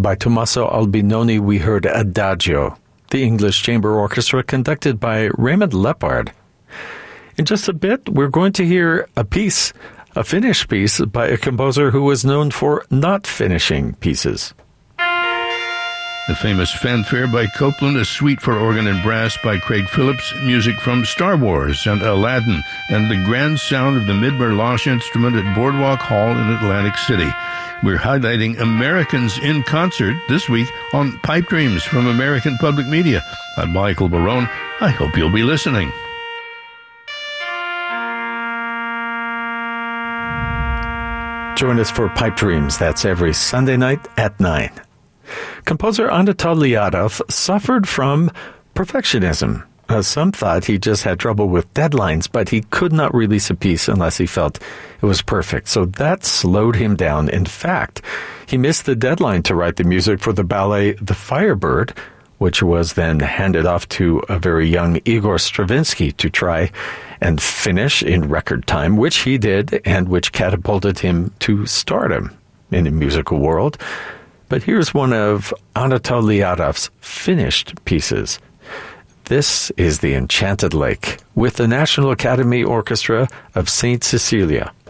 By Tommaso Albinoni, we heard Adagio, the English Chamber Orchestra conducted by Raymond Lepard. In just a bit, we're going to hear a finished piece by a composer who was known for not finishing pieces. The famous Fanfare by Copland, a suite for organ and brass by Craig Phillips, music from Star Wars and Aladdin, and the grand sound of the Midmer-Losh instrument at Boardwalk Hall in Atlantic City. We're highlighting Americans in concert this week on Pipe Dreams from American Public Media. I'm Michael Barone. I hope you'll be listening. Join us for Pipe Dreams. That's every Sunday night at 9. Composer Anatoly Lyadov suffered from perfectionism. Some thought he just had trouble with deadlines, but he could not release a piece unless he felt it was perfect. So that slowed him down. In fact, he missed the deadline to write the music for the ballet The Firebird, which was then handed off to a very young Igor Stravinsky to try and finish in record time, which he did, and which catapulted him to stardom in the musical world. But here's one of Anatoly Lyadov's finished pieces. This is The Enchanted Lake with the National Academy Orchestra of St. Cecilia.